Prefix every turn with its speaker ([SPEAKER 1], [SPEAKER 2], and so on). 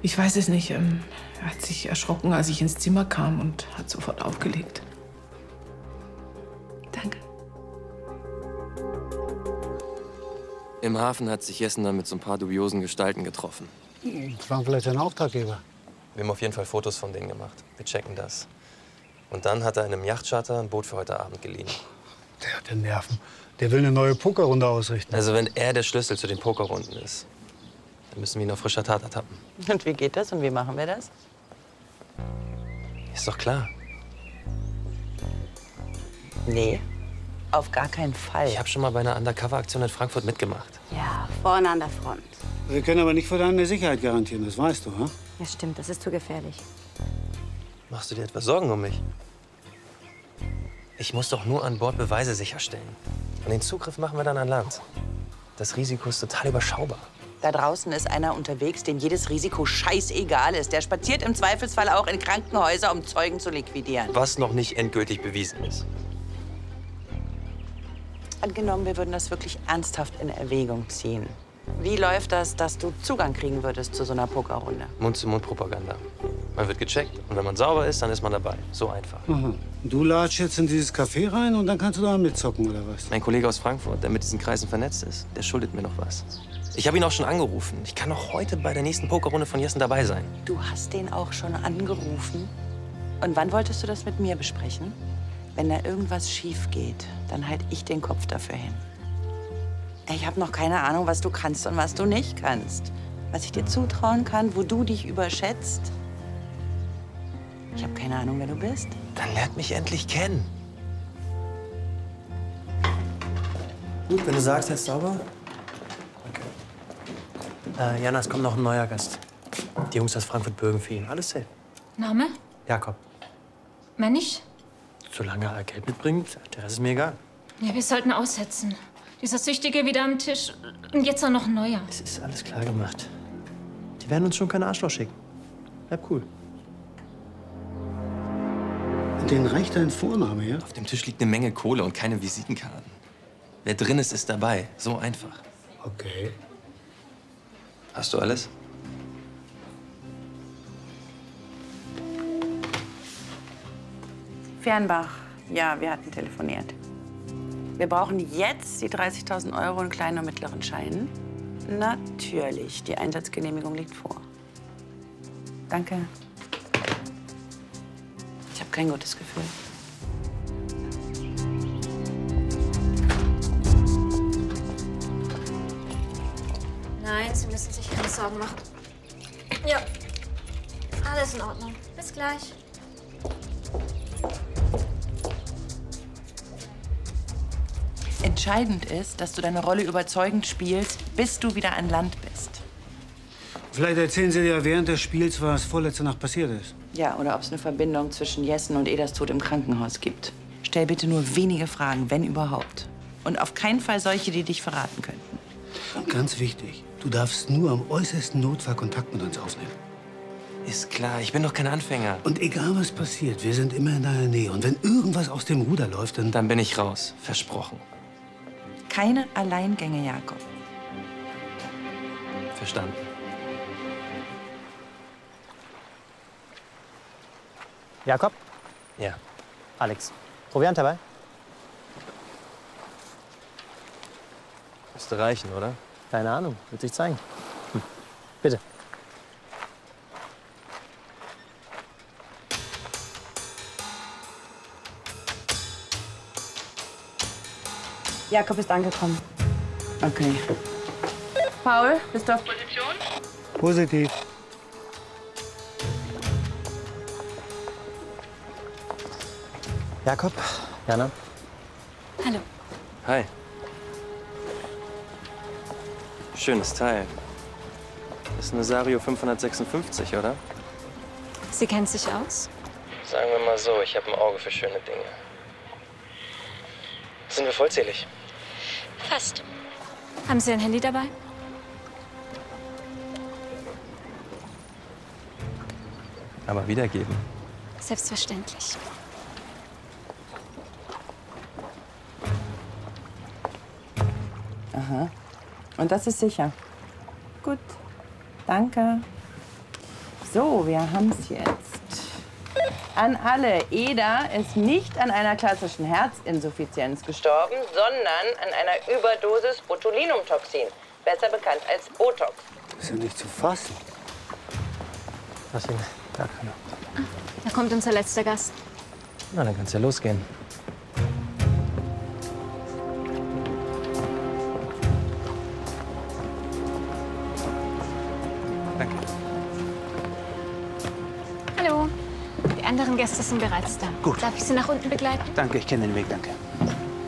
[SPEAKER 1] Ich weiß es nicht. Er hat sich erschrocken, als ich ins Zimmer kam und hat sofort aufgelegt.
[SPEAKER 2] Danke.
[SPEAKER 3] Im Hafen hat sich Jessen dann mit so ein paar dubiosen Gestalten getroffen.
[SPEAKER 4] Das waren vielleicht seine Auftraggeber.
[SPEAKER 3] Wir haben auf jeden Fall Fotos von denen gemacht. Wir checken das. Und dann hat er einem Yachtcharter ein Boot für heute Abend geliehen.
[SPEAKER 4] Der hat ja Nerven. Der will eine neue Pokerrunde ausrichten.
[SPEAKER 3] Also wenn er der Schlüssel zu den Pokerrunden ist, dann müssen wir ihn auf frischer Tat ertappen.
[SPEAKER 2] Und wie geht das und wie machen wir das?
[SPEAKER 3] Ist doch klar.
[SPEAKER 2] Nee, auf gar keinen Fall.
[SPEAKER 3] Ich habe schon mal bei einer Undercover-Aktion in Frankfurt mitgemacht.
[SPEAKER 5] Ja, vorne an der Front.
[SPEAKER 4] Wir können aber nicht für deine Sicherheit garantieren, das weißt du, ha?
[SPEAKER 5] Ja, stimmt, das ist zu gefährlich.
[SPEAKER 3] Machst du dir etwas Sorgen um mich? Ich muss doch nur an Bord Beweise sicherstellen. Und den Zugriff machen wir dann an Land. Das Risiko ist total überschaubar.
[SPEAKER 2] Da draußen ist einer unterwegs, dem jedes Risiko scheißegal ist. Der spaziert im Zweifelsfall auch in Krankenhäuser, um Zeugen zu liquidieren.
[SPEAKER 3] Was noch nicht endgültig bewiesen ist.
[SPEAKER 2] Angenommen, wir würden das wirklich ernsthaft in Erwägung ziehen. Wie läuft das, dass du Zugang kriegen würdest zu so einer Pokerrunde?
[SPEAKER 3] Mund-zu-Mund-Propaganda. Man wird gecheckt und wenn man sauber ist, dann ist man dabei. So einfach.
[SPEAKER 4] Aha. Du latschst jetzt in dieses Café rein und dann kannst du da mitzocken, oder was?
[SPEAKER 3] Mein Kollege aus Frankfurt, der mit diesen Kreisen vernetzt ist, der schuldet mir noch was. Ich habe ihn auch schon angerufen. Ich kann auch heute bei der nächsten Pokerrunde von Jessen dabei sein.
[SPEAKER 2] Du hast den auch schon angerufen? Und wann wolltest du das mit mir besprechen? Wenn da irgendwas schief geht, dann halte ich den Kopf dafür hin. Ich habe noch keine Ahnung, was du kannst und was du nicht kannst. Was ich dir zutrauen kann, wo du dich überschätzt. Ich habe keine Ahnung, wer du bist.
[SPEAKER 3] Dann lernt mich endlich kennen. Gut, wenn du sagst, er ist sauber. Okay. Jana, es kommt noch ein neuer Gast. Die Jungs aus Frankfurt-Bürgen für ihn. Alles safe.
[SPEAKER 6] Name?
[SPEAKER 3] Jakob.
[SPEAKER 6] Männisch?
[SPEAKER 3] Solange er Geld mitbringt, der Rest ist mir egal.
[SPEAKER 6] Ja, wir sollten aussetzen. Dieser Süchtige wieder am Tisch und jetzt auch noch ein neuer.
[SPEAKER 3] Es ist alles klar gemacht. Die werden uns schon keine Arschloch schicken. Bleib cool.
[SPEAKER 4] Denen reicht dein Vorname, ja?
[SPEAKER 3] Auf dem Tisch liegt eine Menge Kohle und keine Visitenkarten. Wer drin ist, ist dabei. So einfach.
[SPEAKER 4] Okay.
[SPEAKER 3] Hast du alles?
[SPEAKER 2] Fernbach, ja, wir hatten telefoniert. Wir brauchen jetzt die 30.000 € in kleinen und mittleren Scheinen. Natürlich, die Einsatzgenehmigung liegt vor. Danke. Ich habe kein gutes Gefühl.
[SPEAKER 6] Nein, Sie müssen sich keine Sorgen machen. Ja, alles in Ordnung. Bis gleich.
[SPEAKER 2] Entscheidend ist, dass du deine Rolle überzeugend spielst, bis du wieder an Land bist.
[SPEAKER 4] Vielleicht erzählen sie dir während des Spiels, was vorletzte Nacht passiert ist.
[SPEAKER 2] Ja, oder ob es eine Verbindung zwischen Jessen und Edas Tod im Krankenhaus gibt. Stell bitte nur wenige Fragen, wenn überhaupt. Und auf keinen Fall solche, die dich verraten könnten.
[SPEAKER 4] Und ganz wichtig, du darfst nur am äußersten Notfall Kontakt mit uns aufnehmen.
[SPEAKER 3] Ist klar, ich bin doch kein Anfänger.
[SPEAKER 4] Und egal was passiert, wir sind immer in deiner Nähe. Und wenn irgendwas aus dem Ruder läuft,
[SPEAKER 3] Dann bin ich raus. Versprochen.
[SPEAKER 2] Keine Alleingänge, Jakob.
[SPEAKER 3] Verstanden.
[SPEAKER 7] Jakob?
[SPEAKER 3] Ja.
[SPEAKER 7] Alex. Proviant dabei?
[SPEAKER 3] Müsste reichen, oder?
[SPEAKER 7] Keine Ahnung, wird sich zeigen. Bitte.
[SPEAKER 5] Jakob ist angekommen.
[SPEAKER 2] Okay. Paul, bist du auf Position?
[SPEAKER 4] Positiv.
[SPEAKER 7] Jakob? Jana?
[SPEAKER 6] Hallo.
[SPEAKER 3] Hi. Schönes Teil. Das ist eine Sario 556, oder?
[SPEAKER 6] Sie kennt sich aus?
[SPEAKER 3] Sagen wir mal so, ich habe ein Auge für schöne Dinge. Sind wir vollzählig?
[SPEAKER 6] Fast. Haben Sie ein Handy dabei?
[SPEAKER 3] Aber wiedergeben.
[SPEAKER 6] Selbstverständlich.
[SPEAKER 2] Aha. Und das ist sicher. Gut. Danke. So, wir haben's jetzt. An alle, Eda ist nicht an einer klassischen Herzinsuffizienz gestorben, sondern an einer Überdosis Botulinumtoxin, besser bekannt als Botox.
[SPEAKER 4] Das ist ja nicht zu fassen.
[SPEAKER 7] Lass ihn. Ja, genau.
[SPEAKER 6] Da kommt unser letzter Gast.
[SPEAKER 3] Na, dann kann's ja losgehen. Danke.
[SPEAKER 6] Hallo. Die anderen Gäste sind bereits da.
[SPEAKER 8] Gut.
[SPEAKER 6] Darf ich Sie nach unten begleiten?
[SPEAKER 8] Danke, ich kenne den Weg, danke.